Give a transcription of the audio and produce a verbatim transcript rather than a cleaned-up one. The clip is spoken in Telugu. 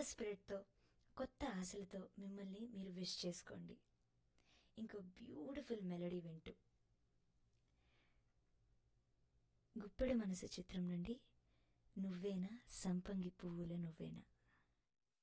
స్పిరిట్తో, కొత్త ఆశలతో మిమ్మల్ని మీరు విష్ చేసుకోండి ఇంకో బ్యూటిఫుల్ మెలడీ వింటూ. గుప్పెడు మనసు చిత్రం నుండి నువ్వేనా సంపంగి పువ్వుల నువ్వేనా